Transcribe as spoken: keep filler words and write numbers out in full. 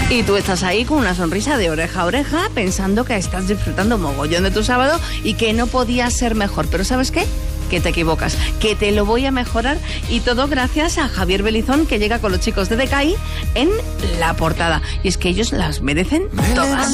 Y tú estás ahí con una sonrisa de oreja a oreja pensando que estás disfrutando mogollón de tu sábado y que no podía ser mejor. Pero ¿sabes qué? Que te equivocas, que te lo voy a mejorar, y todo gracias a Javier Belizón, que llega con los chicos de Decay en la portada. Y es que ellos las merecen todas.